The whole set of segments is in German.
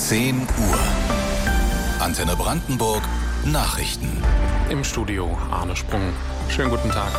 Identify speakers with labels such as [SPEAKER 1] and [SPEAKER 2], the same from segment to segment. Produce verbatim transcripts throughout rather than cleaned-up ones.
[SPEAKER 1] zehn Uhr. Antenne Brandenburg Nachrichten.
[SPEAKER 2] Im Studio Arne Sprung. Schönen guten Tag.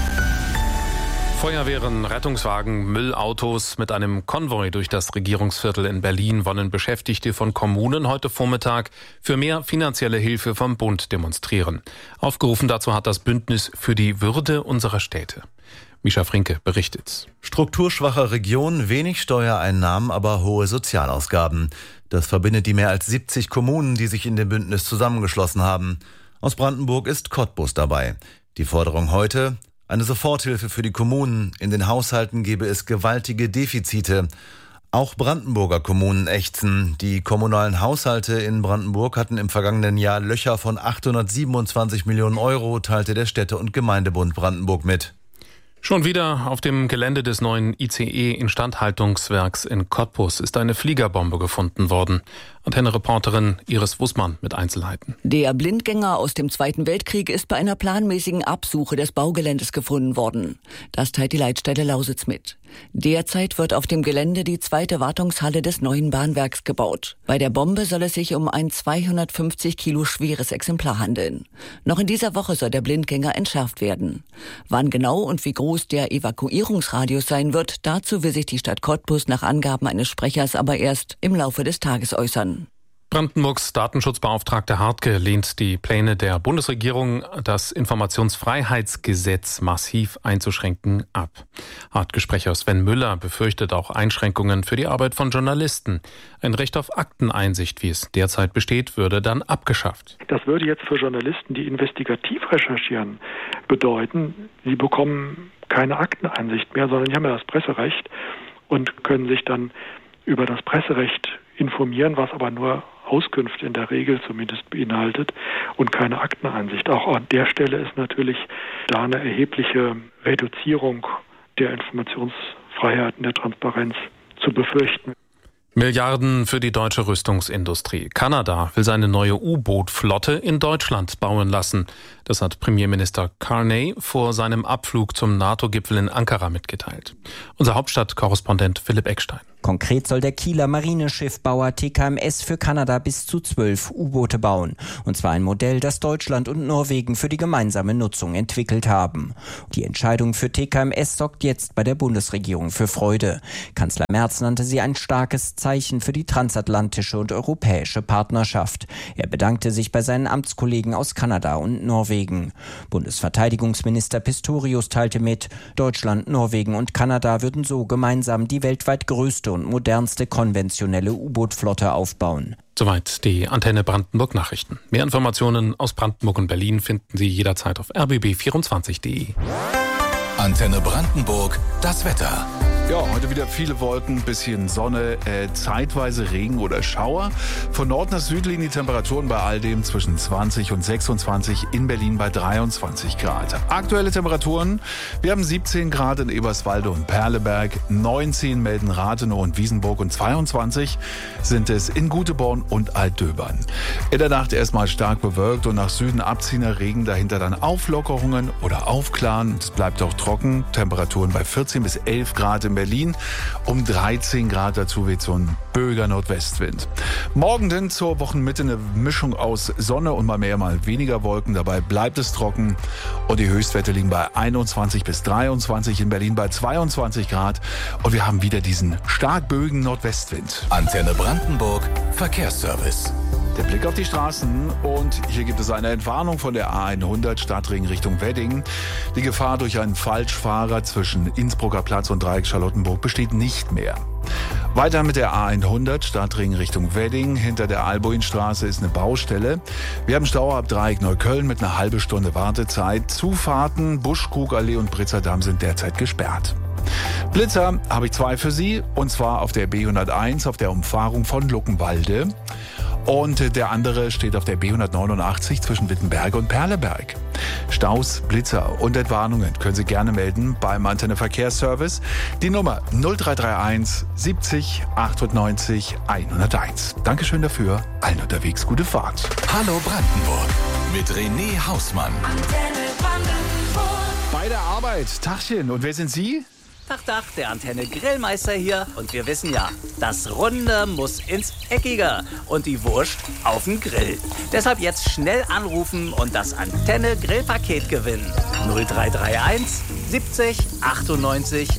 [SPEAKER 2] Feuerwehren, Rettungswagen, Müllautos mit einem Konvoi durch das Regierungsviertel in Berlin wollen Beschäftigte von Kommunen heute Vormittag für mehr finanzielle Hilfe vom Bund demonstrieren. Aufgerufen dazu hat das Bündnis für die Würde unserer Städte. Mischa Frinke berichtet.
[SPEAKER 3] Strukturschwache Region, wenig Steuereinnahmen, aber hohe Sozialausgaben. Das verbindet die mehr als siebzig Kommunen, die sich in dem Bündnis zusammengeschlossen haben. Aus Brandenburg ist Cottbus dabei. Die Forderung heute: eine Soforthilfe für die Kommunen. In den Haushalten gebe es gewaltige Defizite. Auch Brandenburger Kommunen ächzen. Die kommunalen Haushalte in Brandenburg hatten im vergangenen Jahr Löcher von achthundertsiebenundzwanzig Millionen Euro, teilte der Städte- und Gemeindebund Brandenburg mit.
[SPEAKER 2] Schon wieder auf dem Gelände des neuen I C E-Instandhaltungswerks in Cottbus ist eine Fliegerbombe gefunden worden. Antenne-Reporterin Iris Wussmann mit Einzelheiten.
[SPEAKER 4] Der Blindgänger aus dem Zweiten Weltkrieg ist bei einer planmäßigen Absuche des Baugeländes gefunden worden. Das teilt die Leitstelle Lausitz mit. Derzeit wird auf dem Gelände die zweite Wartungshalle des neuen Bahnwerks gebaut. Bei der Bombe soll es sich um ein zweihundertfünfzig Kilo schweres Exemplar handeln. Noch in dieser Woche soll der Blindgänger entschärft werden. Wann genau und wie groß der Evakuierungsradius sein wird, dazu will sich die Stadt Cottbus nach Angaben eines Sprechers aber erst im Laufe des Tages äußern.
[SPEAKER 2] Brandenburgs Datenschutzbeauftragte Hartke lehnt die Pläne der Bundesregierung, das Informationsfreiheitsgesetz massiv einzuschränken, ab. Hartke-Sprecher Sven Müller befürchtet auch Einschränkungen für die Arbeit von Journalisten. Ein Recht auf Akteneinsicht, wie es derzeit besteht, würde dann abgeschafft.
[SPEAKER 5] Das würde jetzt für Journalisten, die investigativ recherchieren, bedeuten, sie bekommen keine Akteneinsicht mehr, sondern sie haben ja das Presserecht und können sich dann über das Presserecht informieren, was aber nur Auskünfte in der Regel zumindest beinhaltet und keine Akteneinsicht. Auch an der Stelle ist natürlich da eine erhebliche Reduzierung der Informationsfreiheit und der Transparenz zu befürchten.
[SPEAKER 2] Milliarden für die deutsche Rüstungsindustrie. Kanada will seine neue U-Boot-Flotte in Deutschland bauen lassen. Das hat Premierminister Carney vor seinem Abflug zum NATO-Gipfel in Ankara mitgeteilt. Unser Hauptstadtkorrespondent Philipp Eckstein.
[SPEAKER 6] Konkret soll der Kieler Marineschiffbauer T K M S für Kanada bis zu zwölf U-Boote bauen. Und zwar ein Modell, das Deutschland und Norwegen für die gemeinsame Nutzung entwickelt haben. Die Entscheidung für T K M S sorgt jetzt bei der Bundesregierung für Freude. Kanzler Merz nannte sie ein starkes Zeichen für die transatlantische und europäische Partnerschaft. Er bedankte sich bei seinen Amtskollegen aus Kanada und Norwegen. Bundesverteidigungsminister Pistorius teilte mit, Deutschland, Norwegen und Kanada würden so gemeinsam die weltweit größte und modernste konventionelle U-Boot-Flotte aufbauen.
[SPEAKER 2] Soweit die Antenne Brandenburg Nachrichten. Mehr Informationen aus Brandenburg und Berlin finden Sie jederzeit auf r b b vierundzwanzig punkt d e.
[SPEAKER 1] Antenne Brandenburg, das Wetter.
[SPEAKER 7] Ja, heute wieder viele Wolken, bisschen Sonne, äh, zeitweise Regen oder Schauer. Von Nord nach Süd liegen die Temperaturen bei all dem zwischen zwanzig und sechsundzwanzig, in Berlin bei dreiundzwanzig Grad. Aktuelle Temperaturen: wir haben siebzehn Grad in Eberswalde und Perleberg, neunzehn melden Rathenow und Wiesenburg und zweiundzwanzig sind es in Guteborn und Altdöbern. In der Nacht erstmal stark bewölkt und nach Süden abziehender Regen, dahinter dann Auflockerungen oder Aufklaren. Es bleibt auch trocken, Temperaturen bei vierzehn bis elf Grad in Berlin, um dreizehn Grad, dazu weht so ein böiger Nordwestwind. Morgen denn zur Wochenmitte eine Mischung aus Sonne und mal mehr, mal weniger Wolken. Dabei bleibt es trocken und die Höchstwerte liegen bei einundzwanzig bis dreiundzwanzig, in Berlin bei zweiundzwanzig Grad und wir haben wieder diesen stark böigen Nordwestwind.
[SPEAKER 1] Antenne Brandenburg Verkehrsservice.
[SPEAKER 7] Der Blick auf die Straßen und hier gibt es eine Entwarnung von der A hundert Stadtring Richtung Wedding. Die Gefahr durch einen Falschfahrer zwischen Innsbrucker Platz und Dreieck Charlottenburg besteht nicht mehr. Weiter mit der A hundert Stadtring Richtung Wedding. Hinter der Albuinstraße ist eine Baustelle. Wir haben Stau ab Dreieck Neukölln mit einer halben Stunde Wartezeit. Zufahrten Buschkrugallee und Britzerdamm sind derzeit gesperrt. Blitzer habe ich zwei für Sie, und zwar auf der B hunderteins auf der Umfahrung von Luckenwalde. Und der andere steht auf der B hundertneunundachtzig zwischen Wittenberge und Perleberg. Staus, Blitzer und Entwarnungen können Sie gerne melden beim Antenne Verkehrsservice. Die Nummer null drei drei eins siebzig achtundneunzig hunderteins. Dankeschön dafür. Allen unterwegs gute Fahrt.
[SPEAKER 1] Hallo Brandenburg mit René Hausmann.
[SPEAKER 7] Bei der Arbeit. Tachchen. Und wer sind Sie?
[SPEAKER 8] Tag, Tag, der Antenne Grillmeister hier. Und wir wissen ja, das Runde muss ins Eckige und die Wurst auf den Grill. Deshalb jetzt schnell anrufen und das Antenne Grillpaket gewinnen. null drei drei eins siebzig achtundneunzig